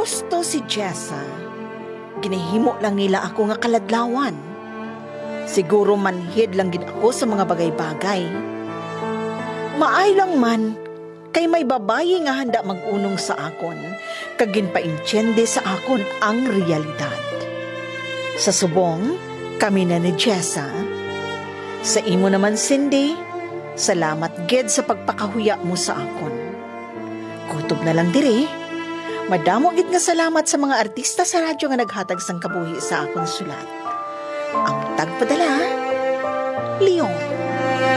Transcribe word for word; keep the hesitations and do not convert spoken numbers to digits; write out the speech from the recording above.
gusto si Jessa, ginihimo lang nila ako nga kaladlawan. Siguro manhid lang gid ako sa mga bagay-bagay. Maay lang man, kay may babayi nga handa mag-unong sa akon, kag ginpaintyende sa akon ang realidad. Sa subong, kami na ni Jessa. Sa imo naman, Cindy, salamat gid sa pagpakahuya mo sa akon. Kutob na lang diri. Madamo gid nga salamat sa mga artista sa radyo nga naghatag sang kabuhi sa akon sulat. Ang tagpadala, Leon.